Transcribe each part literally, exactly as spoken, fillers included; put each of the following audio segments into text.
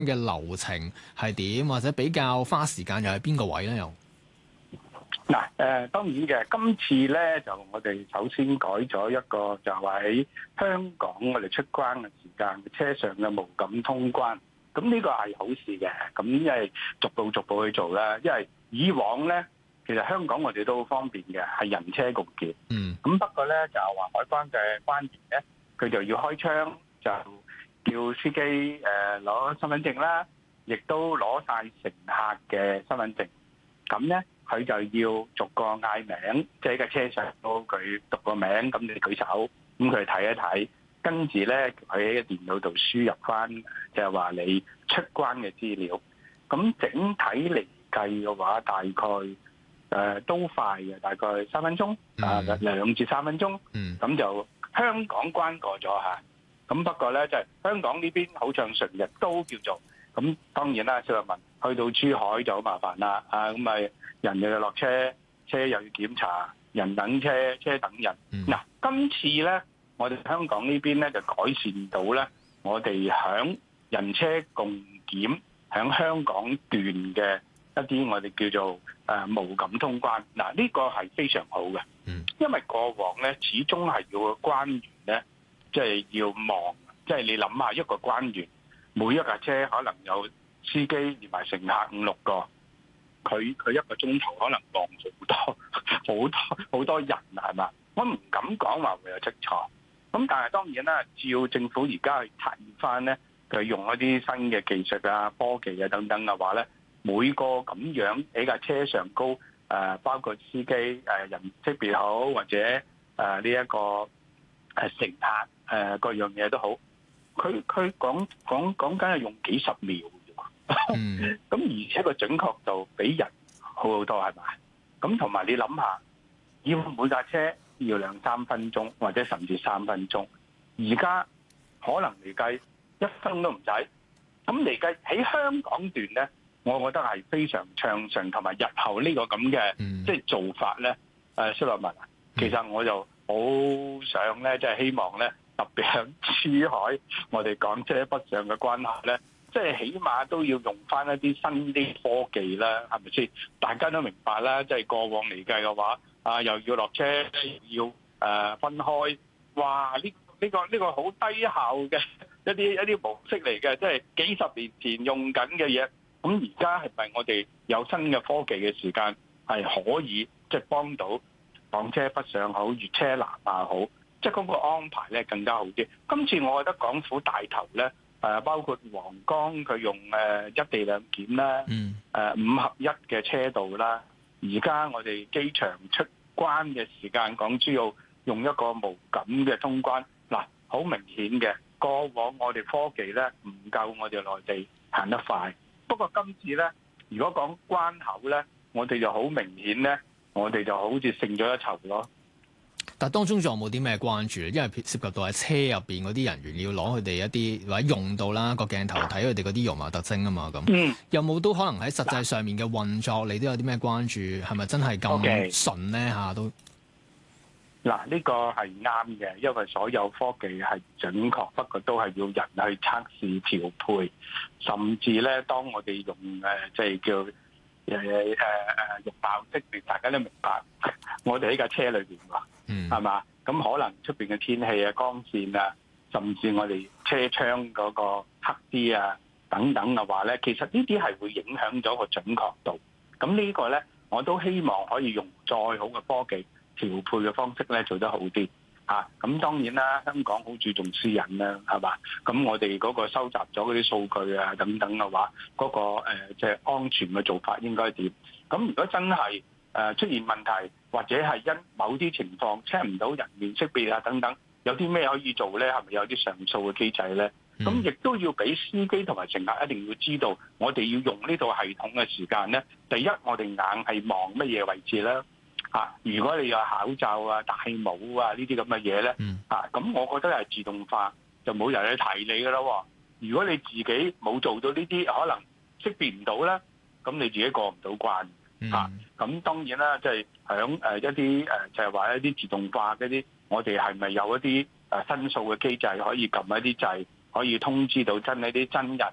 嘅流程係點，或者比較花時間又係邊個位咧？又嗱，誒當然嘅，今次咧就我哋首先改咗一個，就係喺香港我哋出關嘅時間，車上嘅無感通關。咁呢個係好事嘅，咁因為逐步逐步去做啦。因為以往咧，其實香港我哋都好方便嘅，係人車共結。 嗯。 咁不過咧就係話海關嘅關員咧，佢就要開槍，就叫司機誒攞身份證啦，亦都攞晒乘客嘅身份證。咁咧佢就要逐個嗌名，即係喺架車上到佢讀個名，咁你舉手，咁佢睇一睇。跟住咧，佢喺電腦度輸入翻，就係話你出關嘅資料。咁整體嚟計嘅話，大概誒、呃、都快嘅，大概三分鐘啊，兩至三分鐘。 嗯。 咁就香港關過咗嚇。咁不過咧，就係、是、香港呢邊好暢順嘅，都叫做。咁當然啦，小立文去到珠海就好麻煩啦。啊，咁咪人又要落車，車又要檢查，人等車，車等人。嗱、嗯，今次咧。我哋香港呢邊咧就改善到咧，我哋響人車共檢響香港段嘅一啲我哋叫做誒無感通關。嗱，呢個係非常好嘅，因為過往咧始終係要個關員咧，即係要望，即係你諗下一個關員每一架車可能有司機連埋乘客五六個，佢佢一個鐘頭可能望好多好多好多人係嘛？我唔敢講話會有出錯。咁但係當然啦，照政府而家去提翻咧，佢用一啲新嘅技術啊、科技啊等等嘅話咧，每個咁樣喺架車上高誒，包括司機誒人識別好，或者誒呢一個誒乘客誒各樣嘢都好，佢佢講講講緊係用幾十秒啫喎，咁而且個準確度比人好好多係咪？咁同埋你諗下，要每架車要兩三分鐘，或者甚至三分鐘。而家可能嚟計一分鐘都唔使。咁嚟計喺香港段咧，我覺得係非常暢順，同埋日後呢個咁嘅即係做法咧。誒，蕭立文啊，其實我就好想咧，即係希望咧，特別喺珠海，我哋港車北上嘅關口咧，即係起碼都要用翻一啲新啲科技啦，係咪先？大家都明白啦，即係過往嚟計嘅話。啊！又要落車，要誒、呃、分開，哇！呢、呢、呢個呢、呢個好低效嘅一啲一啲模式嚟嘅，即係幾十年前用緊嘅嘢。咁而家係咪我哋有新嘅科技嘅時間係可以即係幫到港車北上好、粵車南下好，即係嗰個安排咧更加好啲。今次我覺得港府帶頭咧，誒包括皇崗佢用誒一地兩檢啦，誒五合一嘅車道啦。而家我哋機場出關嘅時間，港珠澳用一個無感嘅通關，嗱，好明顯嘅。過往我哋科技咧唔夠我哋內地行得快，不過今次咧，如果講關口咧，我哋就好明顯咧，我哋就好似勝咗一籌咯。 但係當中仲有冇啲咩關注？因為涉及到喺車入邊嗰啲人員要攞佢哋一啲或者用到啦個鏡頭睇佢哋嗰啲容貌特徵啊嘛咁，嗯、有冇都可能喺實際上面嘅運作，你都有啲咩關注？係咪真係咁順咧嚇都？ 嗱，呢個係啱嘅，因為所有科技係準確，不過都係要人去測試調配，甚至咧當我哋用誒即係叫誒誒誒容貌識別，大家都明白，我哋喺架車裏邊喎。係嘛？咁可能出邊嘅天氣啊、光線啊，甚至我哋車窗嗰個黑啲啊等等嘅話咧，其實呢啲係會影響咗個準確度。咁呢個咧，我都希望可以用再好嘅科技調配嘅方式咧，做得好啲嚇。咁當然啦，香港好注重私隱啦，係嘛？咁我哋嗰個收集咗嗰啲數據啊等等嘅話，嗰個誒即係安全嘅做法應該點？咁如果真係誒出現問題，或者係因某啲情況 check 唔到人面識別啊等等，有啲咩可以做咧？係咪有啲上訴嘅機制咧？咁亦、嗯、都要俾司機同埋乘客一定要知道，我哋要用呢套系統嘅時間咧，第一我哋硬係望乜嘢位置咧？啊，如果你有口罩啊、戴帽啊呢啲咁嘅嘢咧，啊咁我覺得係自動化，就冇人去提你噶咯。如果你自己冇做到呢啲，可能識別唔到咧，咁你自己過唔到關。啊，咁當然啦，即係響誒一啲誒，就係話一啲自動化嗰啲，我哋係咪有一啲誒申訴嘅機制，可以撳一啲掣，可以通知到真一啲真人咧，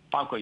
包括